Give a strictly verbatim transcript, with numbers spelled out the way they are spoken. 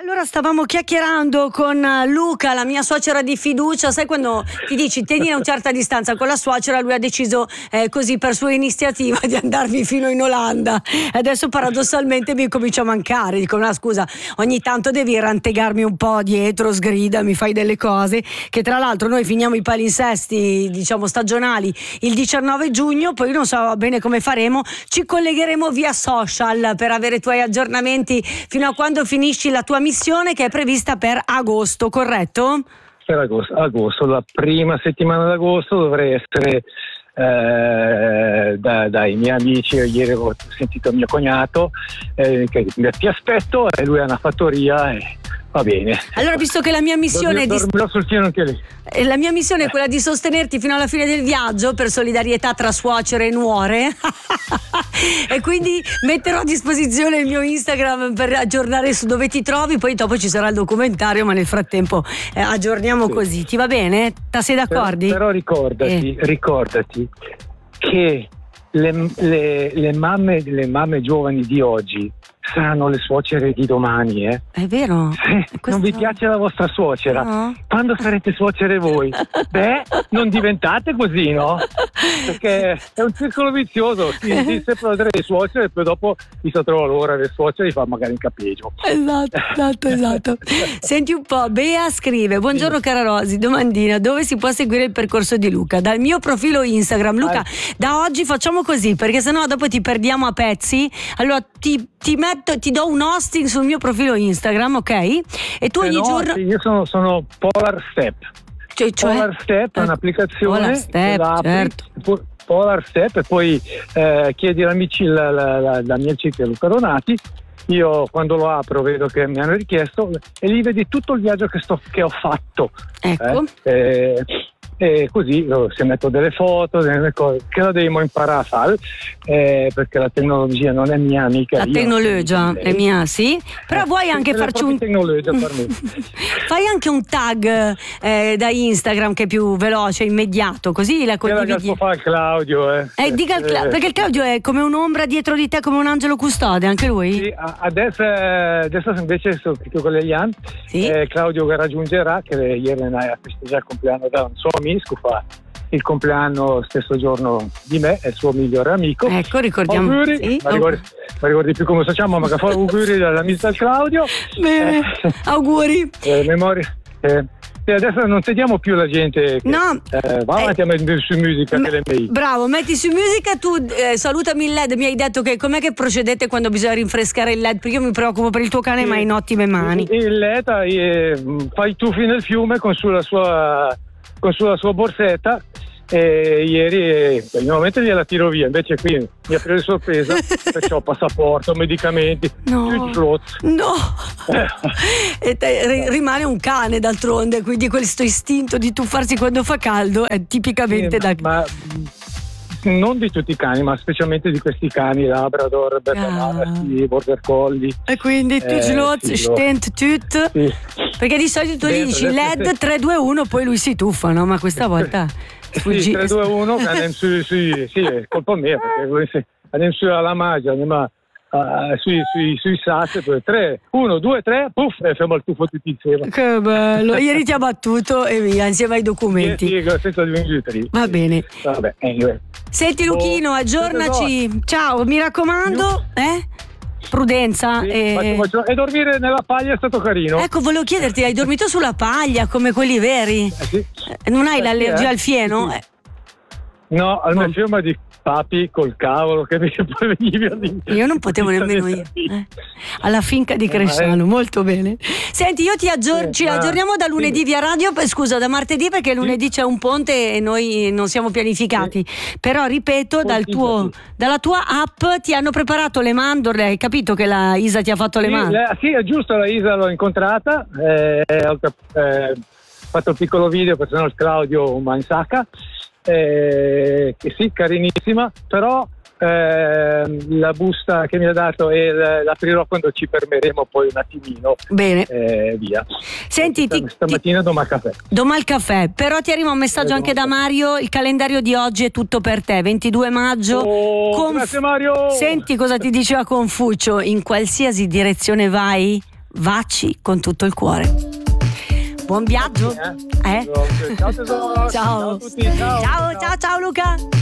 Allora stavamo chiacchierando con Luca, la mia suocera di fiducia. Sai quando ti dici tieni a una certa distanza con la suocera, lui ha deciso eh, così per sua iniziativa di andarmi fino in Olanda. Adesso paradossalmente mi comincia a mancare. Dico no scusa, ogni tanto devi rantegarmi un po' dietro, sgrida, mi fai delle cose. Che tra l'altro noi finiamo i palinsesti diciamo stagionali il diciannove giugno, poi non so bene come faremo, ci collegheremo via social per avere i tuoi aggiornamenti fino a quando finisci la tua missione che è prevista per agosto, corretto? Per agosto, agosto, la prima settimana d'agosto dovrei essere eh, da, dai miei amici. Ieri ho sentito mio cognato eh, che ti aspetto e lui ha una fattoria e va bene. Allora, visto che la mia missione è di... sul piano anche lì. La mia missione è quella di sostenerti fino alla fine del viaggio per solidarietà tra suocere e nuore e quindi metterò a disposizione il mio Instagram per aggiornare su dove ti trovi, poi dopo ci sarà il documentario, ma nel frattempo eh, aggiorniamo sì. Così, ti va bene? Ta sei d'accordi? Però, però ricordati, eh. ricordati che le, le, le mamme le mamme giovani di oggi saranno le suocere di domani, eh? È vero? Se questo... non vi piace la vostra suocera, no. Quando sarete suocere voi? Beh, non diventate così, no? Perché è un circolo vizioso, si dice sempre le suocere e poi dopo mi sa trovare l'ora le suocere e fa magari in capeggio. Esatto, esatto, esatto. Senti un po', Bea scrive: buongiorno cara Rosy, domandina, dove si può seguire il percorso di Luca? Dal mio profilo Instagram. Luca, da oggi facciamo così, perché sennò dopo ti perdiamo a pezzi. Allora ti, ti metto ti do un hosting sul mio profilo Instagram, ok? E tu eh ogni no, giorno sì, io sono, sono Polar Step. Cioè, cioè... Polar Step è un'applicazione. Polar Step, certo. Polar Step e poi eh, chiedi all'amici la, la, la, la mia amica Luca Donati. Io quando lo apro vedo che mi hanno richiesto e lì vedi tutto il viaggio che, sto, che ho fatto. Ecco. Eh, eh, e così se metto delle foto, delle cose che la dobbiamo imparare a fare eh, perché la tecnologia non è mia amica. La tecnologia è mia, sì, però eh, vuoi anche farci un tecnologia per me. Fai anche un tag eh, da Instagram che è più veloce, immediato, così la condividi. Che fa il Claudio eh. Eh, dica il Cla- perché il Claudio è come un'ombra dietro di te, come un angelo custode, anche lui? Sì, adesso, adesso invece sono con le Ian, sì? eh, Claudio che raggiungerà, che ieri ha festeggiato il compleanno da un suo amico, fa il compleanno stesso giorno di me, è il suo migliore amico. Ecco, ricordiamo. Auguri, sì, ma ricordi, ma ricordi più come facciamo, ma che fa auguri dall'amico del Claudio. Bene, eh, auguri. Eh, memoria. Eh, e adesso non tediamo più la gente che, no, eh, va avanti eh, a mettere su musica me, che le mail. Bravo, metti su musica. Tu eh, salutami il L E D. Mi hai detto che com'è che procedete quando bisogna rinfrescare il L E D, perché io mi preoccupo per il tuo cane, sì, ma hai in ottime mani. Il L E D eh, fai tuffi nel fiume con sulla sua con sulla sua borsetta e ieri eh, normalmente gliela tiro via, invece qui mi ha preso sorpresa perciò passaporto, medicamenti, no, no. E te, rimane un cane d'altronde, quindi questo istinto di tuffarsi quando fa caldo è tipicamente sì, da ma non di tutti i cani, ma specialmente di questi cani Labrador, Bernardi, ah. Border Collie. E quindi tu slot, stent tut. Sì. Perché di solito tu gli dici L E D tre due uno, poi lui si tuffa, no? Ma questa volta sì, sì, tre due uno, andiamo su, su, sì, è colpa mia, perché andiamo su alla magia, andiamo Uh, sui, sui, sui sassi, poi tre, uno, due, tre, puff, e fermo il tuffo tutti insieme. Che bello, ieri ti ha battuto e via, insieme ai documenti. Sì, sì, senza di va bene. Vabbè, anyway. Senti Luchino, aggiornaci. Ciao, mi raccomando, eh? Prudenza sì, e... faccio, faccio. e dormire nella paglia è stato carino. Ecco, volevo chiederti, hai dormito sulla paglia come quelli veri? Eh, sì. Non hai eh, l'allergia sì, eh. al fieno? Sì, sì. No, al mio firma di papi col cavolo che mi poi venivi a dire. Io non potevo nemmeno io eh. Alla finca di Cresciano, eh. molto bene. Senti, io ti aggior- eh, ci aggiorniamo da lunedì sì. via radio, scusa, da martedì perché lunedì sì. c'è un ponte e noi non siamo pianificati. Sì. Però ripeto, dal tuo, dalla tua app ti hanno preparato le mandorle, hai capito che la Isa ti ha fatto le sì, mandorle? Sì, è giusto, la Isa l'ho incontrata, eh, ho eh, fatto il piccolo video perché sennò il Claudio ma in sacca. Eh, che sì, carinissima, però eh, la busta che mi ha dato e l'aprirò quando ci fermeremo poi un attimino. Bene. Eh, via. Senti, Questa, ti, stamattina domani al caffè. Domani al caffè, però ti arriva un messaggio eh, anche da Mario, il calendario di oggi è tutto per te, ventidue maggio. Oh, Conf- grazie Mario. Senti cosa ti diceva Confucio, in qualsiasi direzione vai, vacci con tutto il cuore. Buon viaggio. Eh? Eh? Ciao tesoro. Ciao. Ciao a tutti. Ciao. Ciao, ciao, ciao Luca.